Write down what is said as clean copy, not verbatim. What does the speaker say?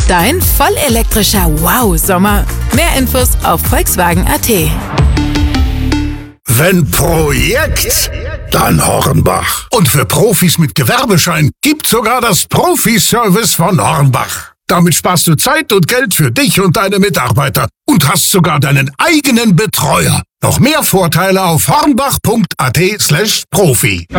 Dein vollelektrischer Wow-Sommer. Mehr Infos auf Volkswagen.at. Wenn Projekt, dann Hornbach. Und für Profis mit Gewerbeschein gibt's sogar das Profi-Service von Hornbach. Damit sparst du Zeit und Geld für dich und deine Mitarbeiter und hast sogar deinen eigenen Betreuer. Noch mehr Vorteile auf hornbach.at/profi.